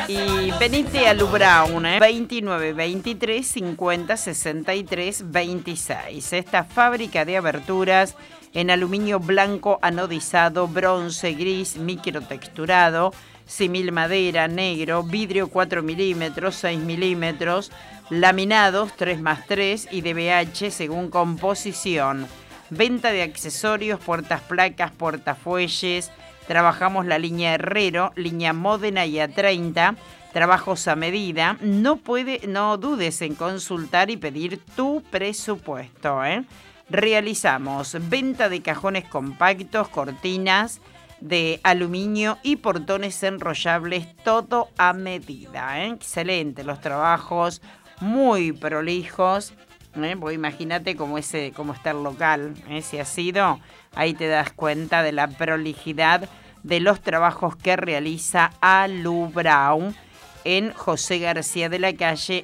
Y venite a Lubraun, 29 23 50 63 26. Esta fábrica de aberturas en aluminio blanco anodizado, bronce, gris, microtexturado, simil madera, negro, vidrio 4 milímetros, 6 milímetros, laminados 3x3 y DBH según composición. Venta de accesorios, puertas placas, portafuelles. Trabajamos la línea Herrero, línea Módena y A30, trabajos a medida. No dudes en consultar y pedir tu presupuesto, Realizamos venta de cajones compactos, cortinas de aluminio y portones enrollables, todo a medida, Excelente, los trabajos muy prolijos. Porque imagínate cómo está el local, si has ido, ahí te das cuenta de la prolijidad de los trabajos que realiza Alubraun en José García de la Calle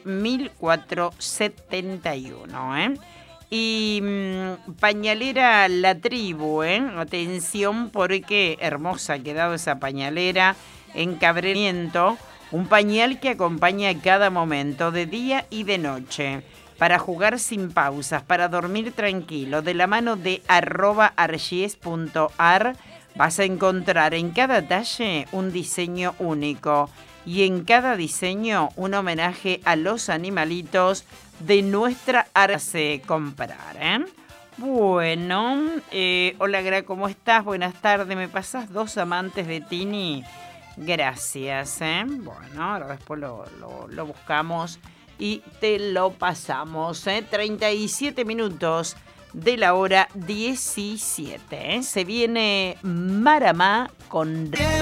1471, Y pañalera La Tribu, atención porque hermosa ha quedado esa pañalera, encabramiento, un pañal que acompaña a cada momento, de día y de noche. Para jugar sin pausas, para dormir tranquilo, de la mano de @argies.ar vas a encontrar en cada talle un diseño único y en cada diseño un homenaje a los animalitos de nuestra Arce comprar, Bueno, hola Gra, ¿cómo estás? Buenas tardes, ¿me pasas 2 amantes de Tini? Gracias, Bueno, ahora después lo buscamos y te lo pasamos, 37 minutos de la hora 17, Se viene Maramá con...